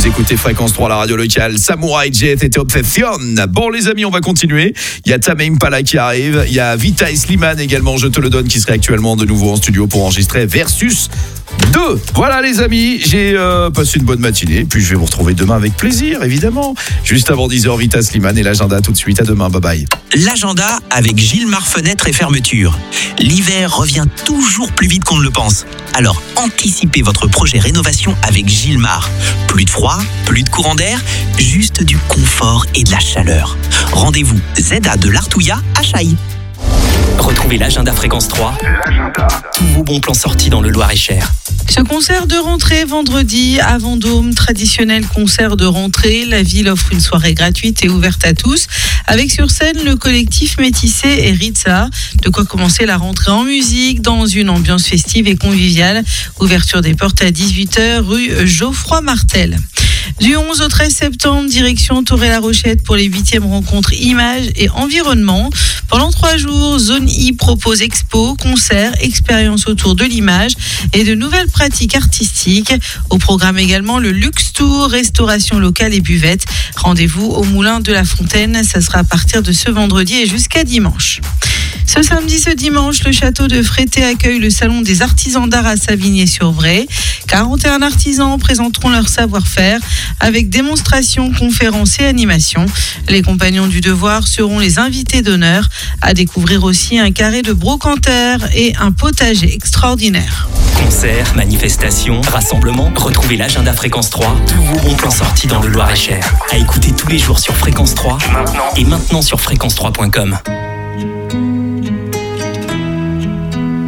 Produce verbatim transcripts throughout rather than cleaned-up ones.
Vous écoutez Fréquence trois, la radio locale. Samurai Jet était Obsession. Bon les amis, on va continuer. Il y a Tame Impala qui arrive. Il y a Vita et Slimane également, je te le donne, qui serait actuellement de nouveau en studio pour enregistrer Versus deux. Voilà les amis, j'ai euh, passé une bonne matinée. Puis je vais vous retrouver demain avec plaisir, évidemment. Juste avant dix heures, Vita, Slimane et l'agenda tout de suite. À demain, bye bye. L'agenda avec Gilmar Fenêtre et Fermeture. L'hiver revient toujours plus vite qu'on ne le pense. Alors anticipez votre projet rénovation avec Gilmar. Plus de froid, plus de courant d'air, juste du confort et de la chaleur. Rendez-vous Z A de l'Artouillat à Chailles. Retrouvez l'agenda Fréquence trois. L'agenda. Tous vos bons plans sortis dans le Loir-et-Cher. Ce concert de rentrée vendredi à Vendôme, traditionnel concert de rentrée. La ville offre une soirée gratuite et ouverte à tous, avec sur scène le collectif Métissé et Ritza. De quoi commencer la rentrée en musique dans une ambiance festive et conviviale. Ouverture des portes à dix-huit heures, rue Geoffroy Martel. Du onze au treize septembre, direction Toré-la-Rochette pour les huitièmes rencontres Images et Environnement. Pendant trois jours, Zone I propose expo, concerts, expériences autour de l'image et de nouvelles pratiques artistiques. Au programme également le Luxe Tour, restauration locale et buvette. Rendez-vous au Moulin de la Fontaine. Ça sera à partir de ce vendredi et jusqu'à dimanche. Ce samedi, ce dimanche, le château de Frété accueille le salon des artisans d'art à Savigné-sur-Bray. quarante et un artisans présenteront leur savoir-faire avec démonstrations, conférences et animations. Les compagnons du devoir seront les invités d'honneur. À découvrir aussi un carré de brocanteur et un potager extraordinaire. Concerts, manifestations, rassemblements, retrouvez l'agenda Fréquence trois. Tous vos bons plans sortis dans le Loir-et-Cher. À écouter tous les jours sur Fréquence trois maintenant. Et maintenant sur fréquence trois point com.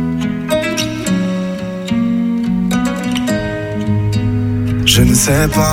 Je ne sais pas